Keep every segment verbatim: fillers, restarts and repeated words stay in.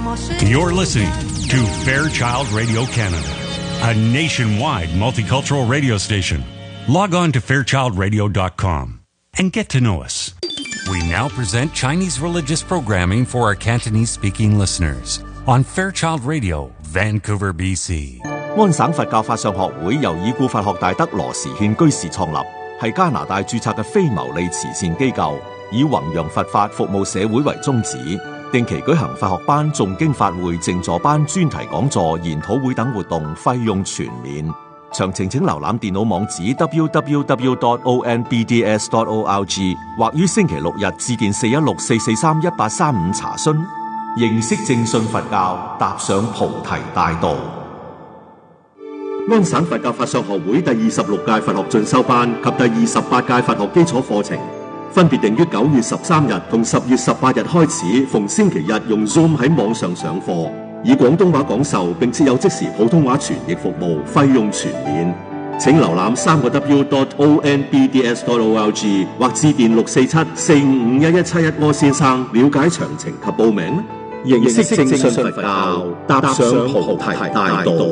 You're listening to Fairchild Radio Canada, a nationwide multicultural radio station. Log on to fairchild radio dot com and get to know us. We now present Chinese religious programming for our Cantonese-speaking listeners on Fairchild Radio, Vancouver, B C. 安省佛教法相學會由已故佛學大德羅時憲居士創立，係加拿大註冊嘅非牟利慈善機構，以弘揚佛法、服務社會為宗旨。定期舉行佛學班、誦經法會、靜坐班、專題講座、研討會等活動，費用全免。詳情請瀏覽電腦網址 double-u double-u double-u dot o n b d s dot org 或於星期六日致電四一六四四三一八三五查詢。認識正信佛教，踏上菩提大道。安省佛教法相學會第二十六屆佛學進修班及第二十八屆佛學基礎課程，分別定於九月十三日同十月十八日開始，逢星期日用 Zoom 喺網上上課，以廣東話講授，並設有即時普通話傳譯服務，費用全免。請瀏覽三個 w dot o n b d s dot org 或致電六四七四五五一一七一柯先生了解詳情及報名。認識正信佛教，踏上菩提大道。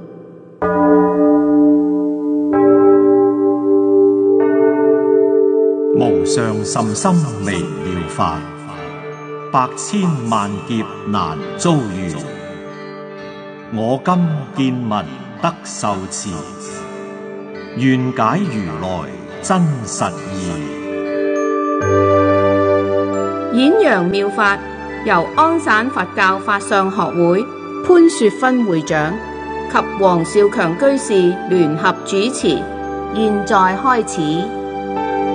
無上甚深微妙法，百千萬劫難遭遇。我今見聞得受持，願解如來真實義。 演揚妙法由安省佛教法相學會潘雪芬會長及黃少強居士聯合主持，現在開始。